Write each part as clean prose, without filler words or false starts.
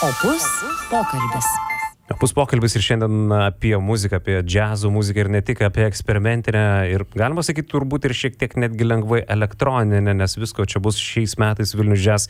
Opus pokalbis. Opus pokalbis ir šiandien apie muziką, apie džiazo muziką ir ne tik apie eksperimentinę ir galima sakyti turbūt ir šiek tiek netgi lengvai elektroninę, nes visko čia bus šiais metais Vilnius Jazz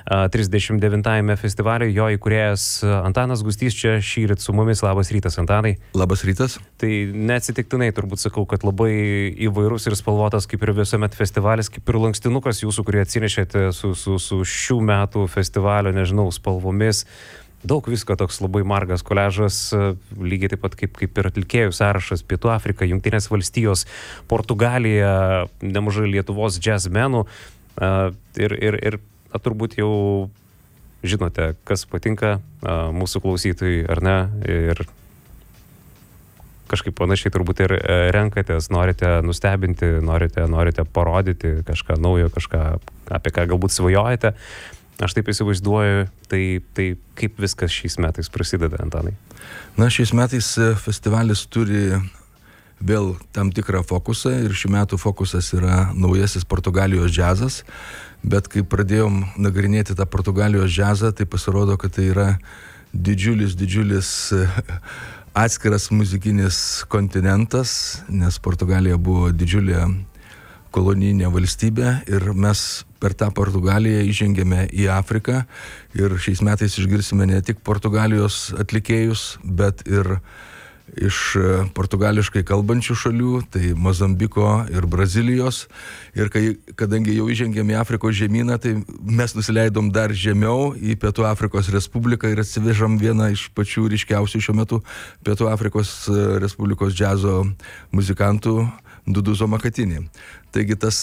39-ame festivalyje. Jo įkūrėjas Antanas Gustys čia šįryt su mumis. Labas rytas, Antanai. Labas rytas. Tai neatsitiktinai turbūt sakau, kad labai įvairus ir spalvotas kaip ir visuomet festivalis, kaip ir lankstinukas jūsų, kurį atsinešėte su šių metų festivalio, nežinau, spalvomis. Daug visko, toks labai margas koliažas, lygiai taip pat kaip ir atlikėjų sąrašas, Pietų Afrika, Jungtinės valstijos, Portugalija, nemažai Lietuvos džiazmenų ir turbūt jau žinote, kas patinka mūsų klausytojai, ar ne, ir kažkaip panašiai turbūt ir renkatės, norite nustebinti, norite parodyti kažką naujo, kažką, apie ką galbūt svajojate. Aš taip įsivaizduoju, tai kaip viskas šiais metais prasideda, Antanai? Na, šiais metais festivalis turi vėl tam tikrą fokusą ir šių metų fokusas yra naujasis Portugalijos džiazas, bet kai pradėjom nagrinėti tą Portugalijos džiazą, tai pasirodo, kad tai yra didžiulis atskiras muzikinis kontinentas, nes Portugalija buvo didžiulė kolonijinė valstybė ir mes per tą Portugaliją įžengėme į Afriką ir šiais metais išgirsime ne tik Portugalijos atlikėjus, bet ir iš portugališkai kalbančių šalių, tai Mozambiko ir Brazilijos. Ir kadangi jau įžengėme į Afrikos žemyną, tai mes nusileidom dar žemiau į Pietų Afrikos Respubliką ir atsivežam vieną iš pačių ryškiausių šiuo metu Pietų Afrikos Respublikos džiazo muzikantų Duduzo Makatinį. Taigi tas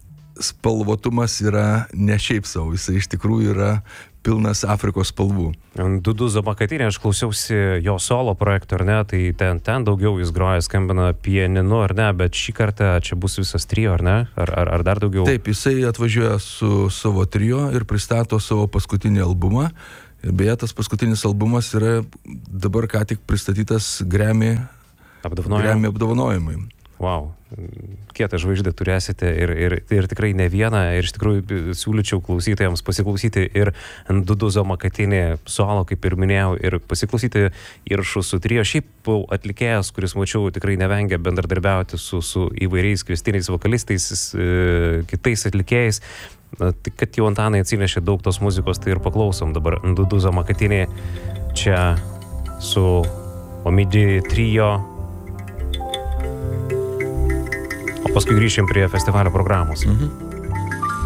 spalvotumas yra ne šiaip savo, jisai iš tikrųjų yra pilnas Afrikos spalvų. Duduzo Makatinė, aš klausiausi jo solo projekto, ar ne, tai ten daugiau jis groja, skambina pianinu, ar ne, bet šį kartą čia bus visas trio, ar ne, ar dar daugiau? Taip, jisai atvažiuoja su savo trio ir pristato savo paskutinį albumą. Ir beje, tas paskutinis albumas yra dabar ką tik pristatytas Grammy apdovanojimai. Wow, kietą žvaigždę turėsite ir tikrai ne vieną, ir iš tikrųjų siūlyčiau klausytojams pasiklausyti ir Duduzo Makatinį solo, kaip ir minėjau, ir pasiklausyti įrašų su trio. Šiaip atlikėjas, kuris mačiau tikrai nevengia bendradarbiauti su įvairiais kviestiniais vokalistais, kitais atlikėjais. Tai kad jau Antanai atsinešė daug tos muzikos, tai ir paklausom dabar Duduzo Makatinį čia su Omidi trio. O paskui grįšim prie festivalio programos.